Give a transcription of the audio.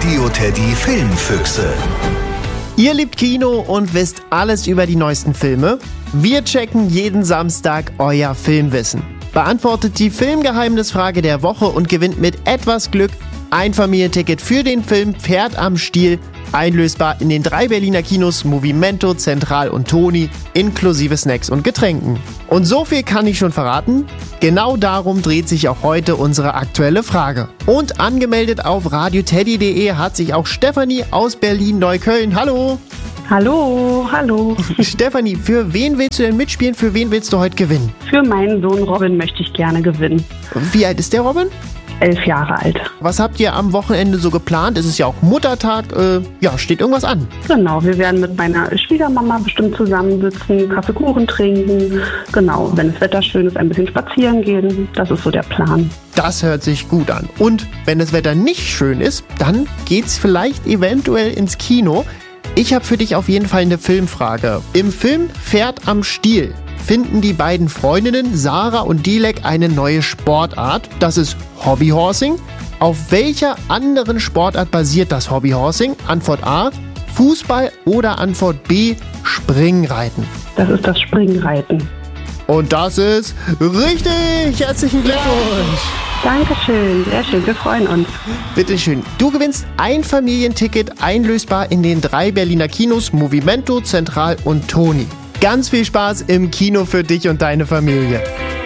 Radio Teddy Filmfüchse. Ihr liebt Kino und wisst alles über die neuesten Filme? Wir checken jeden Samstag euer Filmwissen. Beantwortet die Filmgeheimnisfrage der Woche und gewinnt mit etwas Glück ein Familienticket für den Film Pferd am Stiel, einlösbar in den 3 Berliner Kinos Movimento, Central und Toni, inklusive Snacks und Getränken. Und so viel kann ich schon verraten, genau darum dreht sich auch heute unsere aktuelle Frage. Und angemeldet auf radioteddy.de hat sich auch Stefanie aus Berlin-Neukölln. Hallo! Hallo. Stefanie, für wen willst du denn mitspielen? Für wen willst du heute gewinnen? Für meinen Sohn Robin möchte ich gerne gewinnen. Wie alt ist der Robin? 11 Jahre alt. Was habt ihr am Wochenende so geplant? Es ist ja auch Muttertag. Steht irgendwas an? Genau, wir werden mit meiner Schwiegermama bestimmt zusammensitzen, Kaffee, Kuchen trinken. Genau, wenn das Wetter schön ist, ein bisschen spazieren gehen. Das ist so der Plan. Das hört sich gut an. Und wenn das Wetter nicht schön ist, dann geht's vielleicht eventuell ins Kino. Ich habe für dich auf jeden Fall eine Filmfrage. Im Film Pferd am Stiel finden die beiden Freundinnen Sarah und Dilek eine neue Sportart. Das ist Hobbyhorsing. Auf welcher anderen Sportart basiert das Hobbyhorsing? Antwort A, Fußball oder Antwort B, Springreiten? Das ist das Springreiten. Und das ist richtig! Herzlichen Glückwunsch! Dankeschön, sehr schön, wir freuen uns. Bitteschön. Du gewinnst ein Familienticket, einlösbar in den 3 Berliner Kinos Movimento, Central und Toni. Ganz viel Spaß im Kino für dich und deine Familie.